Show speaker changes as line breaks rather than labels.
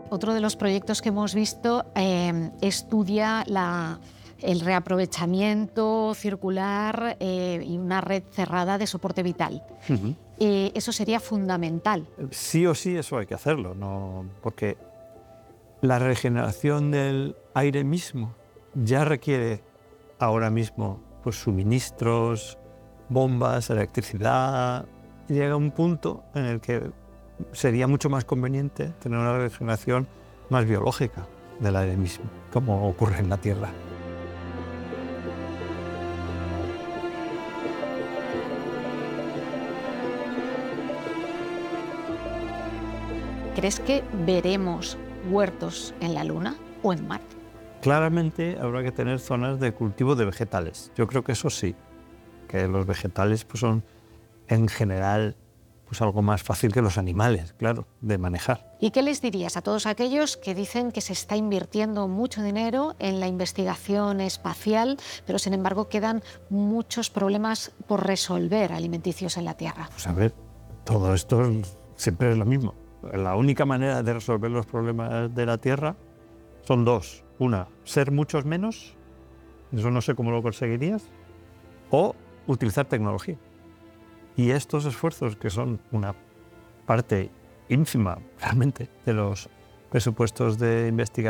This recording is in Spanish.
Otro de los proyectos que hemos visto estudia el reaprovechamiento circular y una red cerrada de soporte vital.
Uh-huh.
Eso sería fundamental.
Sí o sí eso hay que hacerlo, ¿no? Porque la regeneración del aire mismo ya requiere ahora mismo pues, suministros, bombas, electricidad. Llega un punto en el que sería mucho más conveniente tener una regeneración más biológica del aire mismo, como ocurre en la Tierra.
¿Crees que veremos huertos en la Luna o en Marte?
Claramente habrá que tener zonas de cultivo de vegetales. Yo creo que eso sí, que los vegetales pues, son en general pues, algo más fácil que los animales, claro, de manejar.
¿Y qué les dirías a todos aquellos que dicen que se está invirtiendo mucho dinero en la investigación espacial, pero sin embargo quedan muchos problemas por resolver alimenticios en la Tierra?
Pues a ver, todo esto siempre es lo mismo. La única manera de resolver los problemas de la Tierra son dos. Una, ser muchos menos, eso no sé cómo lo conseguirías, o utilizar tecnología. Y estos esfuerzos, que son una parte ínfima realmente de los presupuestos de investigación,